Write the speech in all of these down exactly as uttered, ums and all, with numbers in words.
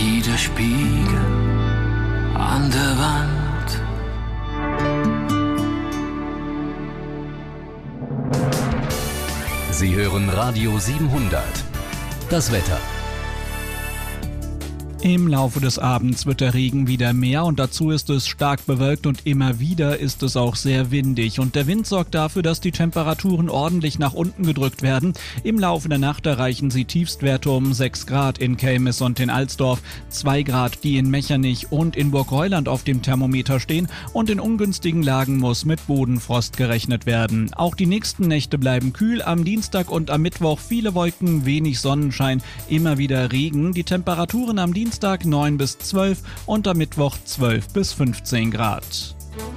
wie der Spiegel an der Wand. Sie hören Radio siebenhundert. Das Wetter. Im Laufe des Abends wird der Regen wieder mehr und dazu ist es stark bewölkt und immer wieder ist es auch sehr windig. Und der Wind sorgt dafür, dass die Temperaturen ordentlich nach unten gedrückt werden. Im Laufe der Nacht erreichen sie Tiefstwerte um sechs Grad in Kelmis und in Alsdorf, zwei Grad, die in Mechernich und in Burgheuland auf dem Thermometer stehen, und in ungünstigen Lagen muss mit Bodenfrost gerechnet werden. Auch die nächsten Nächte bleiben kühl, am Dienstag und am Mittwoch viele Wolken, wenig Sonnenschein, immer wieder Regen. Die Temperaturen am Dienstag Dienstag neun bis zwölf und am Mittwoch zwölf bis fünfzehn Grad.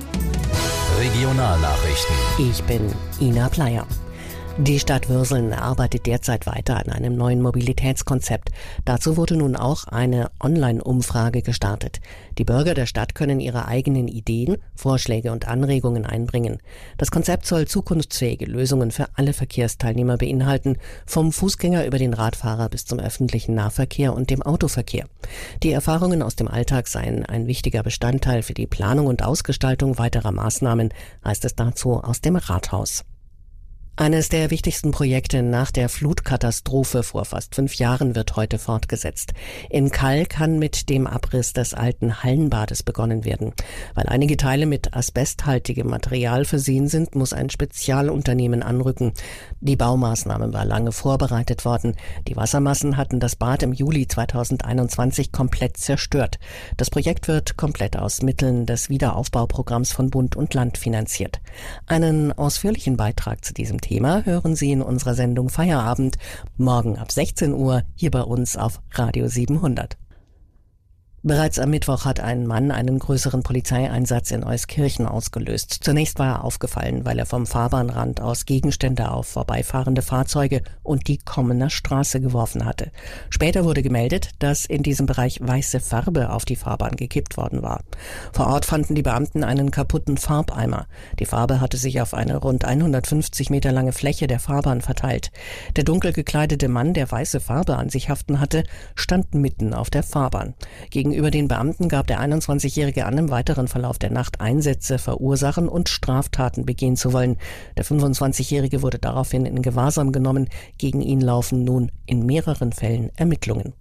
Regionalnachrichten. Ich bin Ina Pleier. Die Stadt Würseln arbeitet derzeit weiter an einem neuen Mobilitätskonzept. Dazu wurde nun auch eine Online-Umfrage gestartet. Die Bürger der Stadt können ihre eigenen Ideen, Vorschläge und Anregungen einbringen. Das Konzept soll zukunftsfähige Lösungen für alle Verkehrsteilnehmer beinhalten, vom Fußgänger über den Radfahrer bis zum öffentlichen Nahverkehr und dem Autoverkehr. Die Erfahrungen aus dem Alltag seien ein wichtiger Bestandteil für die Planung und Ausgestaltung weiterer Maßnahmen, heißt es dazu aus dem Rathaus. Eines der wichtigsten Projekte nach der Flutkatastrophe vor fast fünf Jahren wird heute fortgesetzt. In Kall kann mit dem Abriss des alten Hallenbades begonnen werden. Weil einige Teile mit asbesthaltigem Material versehen sind, muss ein Spezialunternehmen anrücken. Die Baumaßnahme war lange vorbereitet worden. Die Wassermassen hatten das Bad im Juli zweitausendeinundzwanzig komplett zerstört. Das Projekt wird komplett aus Mitteln des Wiederaufbauprogramms von Bund und Land finanziert. Einen ausführlichen Beitrag zu diesem Thema hören Sie in unserer Sendung Feierabend, morgen ab sechzehn Uhr hier bei uns auf Radio siebenhundert. Bereits am Mittwoch hat ein Mann einen größeren Polizeieinsatz in Euskirchen ausgelöst. Zunächst war er aufgefallen, weil er vom Fahrbahnrand aus Gegenstände auf vorbeifahrende Fahrzeuge und die Kommener Straße geworfen hatte. Später wurde gemeldet, dass in diesem Bereich weiße Farbe auf die Fahrbahn gekippt worden war. Vor Ort fanden die Beamten einen kaputten Farbeimer. Die Farbe hatte sich auf eine rund hundertfünfzig Meter lange Fläche der Fahrbahn verteilt. Der dunkel gekleidete Mann, der weiße Farbe an sich haften hatte, stand mitten auf der Fahrbahn. Gegen Gegenüber den Beamten gab der einundzwanzigjährige an, im weiteren Verlauf der Nacht Einsätze verursachen und Straftaten begehen zu wollen. Der fünfundzwanzigjährige wurde daraufhin in Gewahrsam genommen. Gegen ihn laufen nun in mehreren Fällen Ermittlungen.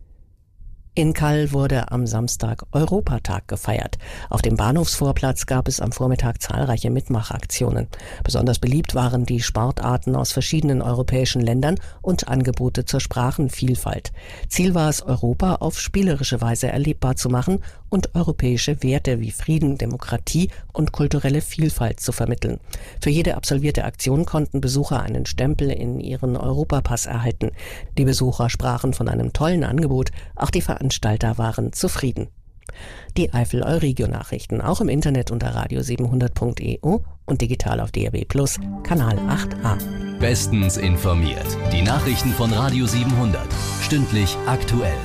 In Kall wurde am Samstag Europatag gefeiert. Auf dem Bahnhofsvorplatz gab es am Vormittag zahlreiche Mitmachaktionen. Besonders beliebt waren die Sportarten aus verschiedenen europäischen Ländern und Angebote zur Sprachenvielfalt. Ziel war es, Europa auf spielerische Weise erlebbar zu machen und europäische Werte wie Frieden, Demokratie und kulturelle Vielfalt zu vermitteln. Für jede absolvierte Aktion konnten Besucher einen Stempel in ihren Europapass erhalten. Die Besucher sprachen von einem tollen Angebot, auch die Veranstalter waren zufrieden. Die Eifel-Euregio-Nachrichten auch im Internet unter radio siebenhundert punkt e u und digital auf D A B Plus, Kanal acht a. Bestens informiert. Die Nachrichten von Radio siebenhundert. Stündlich aktuell.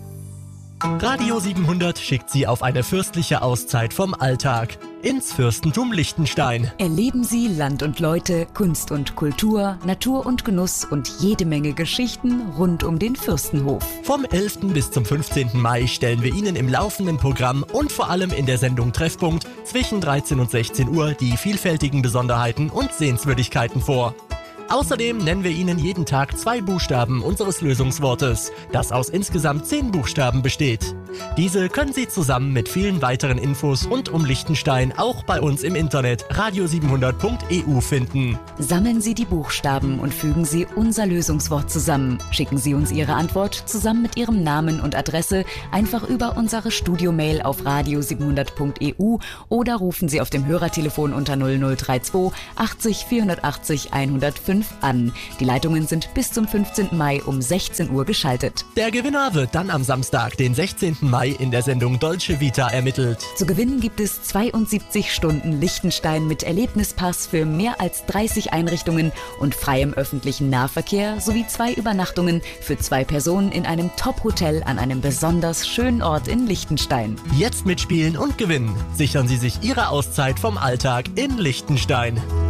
Radio siebenhundert schickt Sie auf eine fürstliche Auszeit vom Alltag ins Fürstentum Liechtenstein. Erleben Sie Land und Leute, Kunst und Kultur, Natur und Genuss und jede Menge Geschichten rund um den Fürstenhof. Vom elften bis zum fünfzehnten Mai stellen wir Ihnen im laufenden Programm und vor allem in der Sendung Treffpunkt zwischen dreizehn und sechzehn Uhr die vielfältigen Besonderheiten und Sehenswürdigkeiten vor. Außerdem nennen wir Ihnen jeden Tag zwei Buchstaben unseres Lösungswortes, das aus insgesamt zehn Buchstaben besteht. Diese können Sie zusammen mit vielen weiteren Infos rund um Liechtenstein auch bei uns im Internet radio siebenhundert punkt e u finden. Sammeln Sie die Buchstaben und fügen Sie unser Lösungswort zusammen. Schicken Sie uns Ihre Antwort zusammen mit Ihrem Namen und Adresse einfach über unsere Studiomail auf radio siebenhundert punkt e u oder rufen Sie auf dem Hörertelefon unter null null drei zwei achtzig vierhundertachtzig hundertfünf an. Die Leitungen sind bis zum fünfzehnten Mai um sechzehn Uhr geschaltet. Der Gewinner wird dann am Samstag, den sechzehnten Mai, in der Sendung Dolce Vita ermittelt. Zu gewinnen gibt es zweiundsiebzig Stunden Liechtenstein mit Erlebnispass für mehr als dreißig Einrichtungen und freiem öffentlichen Nahverkehr sowie zwei Übernachtungen für zwei Personen in einem Top-Hotel an einem besonders schönen Ort in Liechtenstein. Jetzt mitspielen und gewinnen. Sichern Sie sich Ihre Auszeit vom Alltag in Liechtenstein.